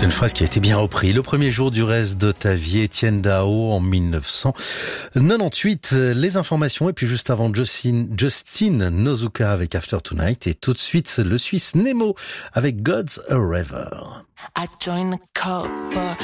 C'est une phrase qui a été bien reprise. Le premier jour du reste de ta vie, Étienne Dao en 1998. Les informations et puis juste avant Justin Nozuka avec After Tonight et tout de suite le Suisse Nemo avec Gods a River. I joined the cult for